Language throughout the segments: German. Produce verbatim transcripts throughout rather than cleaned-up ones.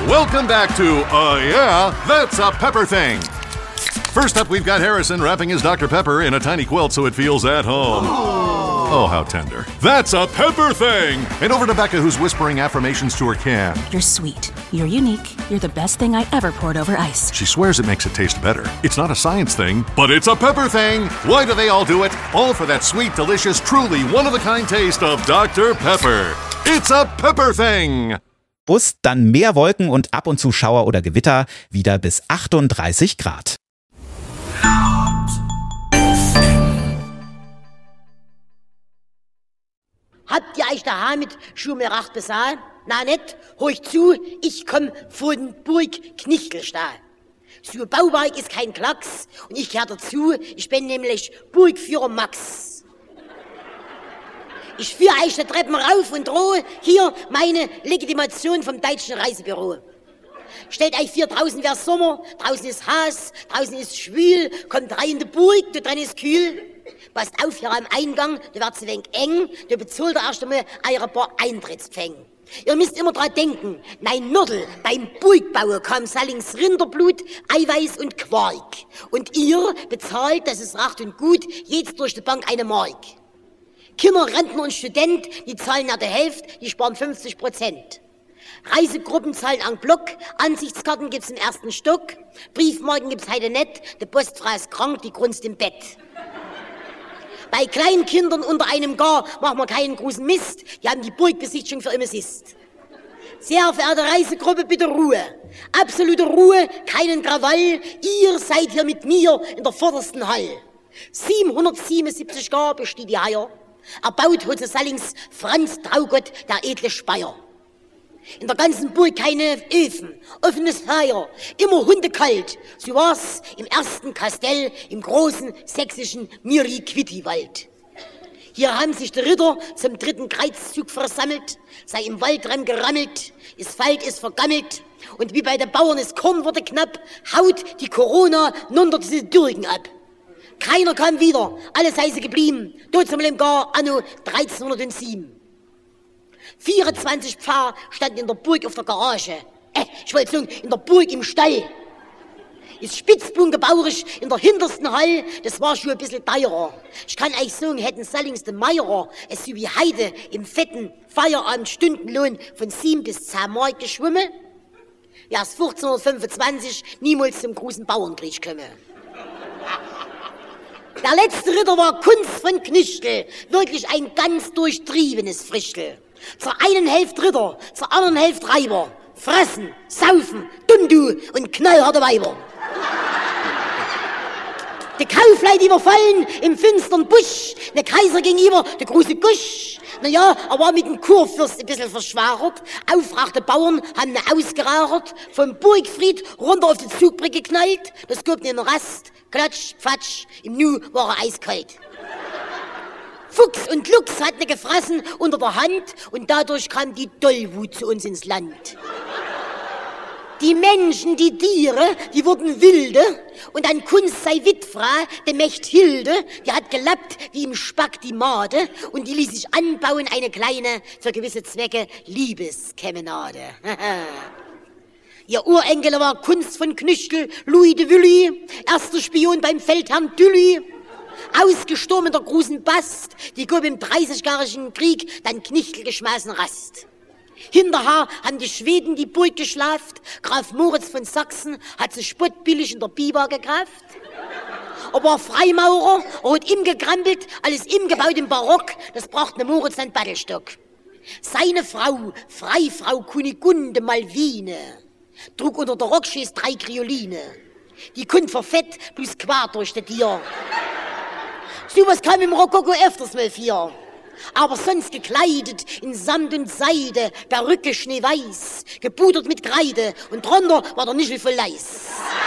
Welcome back to, uh, yeah, that's a Pepper Thing. First up, we've got Harrison wrapping his Doctor Pepper in a tiny quilt so it feels at home. Oh, oh how tender. That's a Pepper Thing! And over to Becca, who's whispering affirmations to her can. You're sweet. You're unique. You're the best thing I ever poured over ice. She swears it makes it taste better. It's not a science thing, but it's a Pepper Thing! Why do they all do it? All for that sweet, delicious, truly one-of-a-kind taste of Doctor Pepper. It's a Pepper Thing! Bus, dann mehr Wolken und ab und zu Schauer oder Gewitter, wieder bis achtunddreißig Grad. Habt ihr euch daheim mit Schumeracht besahen? Na nicht, hör ich zu, ich komm von Burg Knichtelstahl. So Bauwerk ist kein Klacks und ich gehör dazu, ich bin nämlich Burgführer Max. Ich führe euch die Treppen rauf und drohe hier meine Legitimation vom Deutschen Reisebüro. Stellt euch vor, draußen wär's Sommer, draußen ist Hass, draußen ist schwül, kommt rein in die Burg, da drin ist kühl. Passt auf, hier am Eingang, da wird's ein wenig eng, da bezahlt ihr erst einmal eure paar Eintrittspfänge. Ihr müsst immer dran denken, nein Mörtel, beim Burgbau kam Sallings Rinderblut, Eiweiß und Quark. Und ihr bezahlt, das ist recht und gut, jetzt durch die Bank eine Mark. Kinder, Rentner und Student, die zahlen ja die Hälfte, die sparen fünfzig Prozent. Reisegruppen zahlen en Block, Ansichtskarten gibt's im ersten Stock, Briefmarken gibt's heute nicht, die Postfrau ist krank, die grunzt im Bett. Bei kleinen Kindern unter einem Gar machen wir keinen großen Mist, die haben die Burgbesichtigung für immer ist. Sehr verehrte Reisegruppe, bitte Ruhe. Absolute Ruhe, keinen Krawall, ihr seid hier mit mir in der vordersten Hall. siebenhundertsiebenundsiebzig Gar besteht die Haier. Erbaut hat sie Sallings Franz Traugott, der edle Speyer. In der ganzen Burg keine Öfen, offenes Feuer, immer hundekalt. So war's im ersten Kastell im großen sächsischen Miri-Quitti-Wald. Hier haben sich die Ritter zum dritten Kreuzzug versammelt, sei im Waldrand gerammelt, das Feld ist vergammelt und wie bei den Bauern das Korn wurde knapp, haut die Corona nunter diese Dürgen ab. Keiner kam wieder, alles sei sie geblieben, dort zum Gar anno dreizehnhundertsieben. vierundzwanzig Pfarrer standen in der Burg auf der Garage. Äh, ich wollte sagen, in der Burg im Stall. Ist spitzbungebauerisch in der hintersten Hall, das war schon ein bisschen teurer. Ich kann euch sagen, hätten Sallings de Meierer es so wie Heide im fetten Feierabend Stundenlohn von sieben bis zehn Mark geschwommen, wär's vierzehnhundertfünfundzwanzig niemals zum großen Bauernkrieg gekommen. Der letzte Ritter war Kunz von Knichtel, wirklich ein ganz durchtriebenes Frischtel. Zur einen Hälfte Ritter, zur anderen Hälfte Reiber. Fressen, saufen, Dundu und knallharte Weiber. Die Kaufleute überfallen im finstern Busch, der Kaiser gegenüber, der große Gusch. Naja, er war mit dem Kurfürst ein bisschen verschwärert. Aufrachte Bauern haben ihn ausgeraucht, vom Burgfried runter auf die Zugbrücke geknallt. Das gab einen Rast, Klatsch, Fatsch, im Nu war er eiskalt. Fuchs und Luchs hatten ihn gefressen unter der Hand und dadurch kam die Tollwut zu uns ins Land. Die Menschen, die Tiere, die wurden wilde und an Kunst sei Witfra, der Mächt Hilde, die hat gelappt wie im Spack die Made und die ließ sich anbauen eine kleine, für gewisse Zwecke, Liebeskemenade. Ihr Urenkel war Kunst von Knichtel, Louis de Wully, erster Spion beim Feldherrn Dully. Ausgestorben in der großen Bast, die gab im dreißigjährigen Krieg dann Knichtel geschmissen Rast. Hinterher haben die Schweden die Burg geschlaft, Graf Moritz von Sachsen hat sich spottbillig in der Biber gekauft. Er war Freimaurer, er hat ihm gekrampelt, alles ihm gebaut im Barock, das brachte ne Moritz an Battelstock. Seine Frau, Freifrau Kunigunde Malvine, trug unter der Rockschäß drei Krioline. Die kund verfett bloß quer durch das Tier. So was kam im Rokoko öfters mal vor. Aber sonst gekleidet in Samt und Seide, Perücke schneeweiß, gepudert mit Kreide und drunter war der Nischel voll Leis.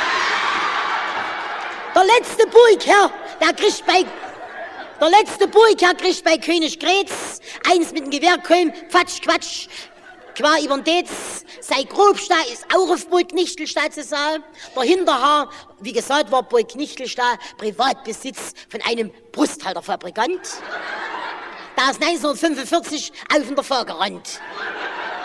Der letzte Burgherr, der kriegt bei, der letzte Burgherr kriegt bei König Grätz eins mit dem Gewehrkolben, Quatsch, Quatsch, qua übern Detz. Sein Grobstahl ist auch auf Burg Knichtelstahl zu sagen. Der Hinterhaar, wie gesagt, war Burg Knichtelstahl Privatbesitz von einem Brusthalterfabrikant. Da ist neunzehnhundertfünfundvierzig auf in der Fahr gerannt.